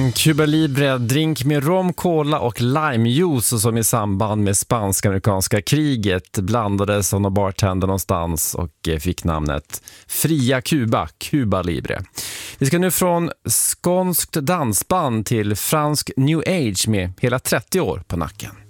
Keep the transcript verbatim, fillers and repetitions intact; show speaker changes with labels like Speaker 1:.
Speaker 1: Cuba Libre, drink med rom, cola och limejuice som i samband med spansk-amerikanska kriget blandades av någon bartender någonstans och fick namnet Fria Kuba, Cuba Libre. Vi ska nu från skånskt dansband till fransk New Age med hela trettio år på nacken.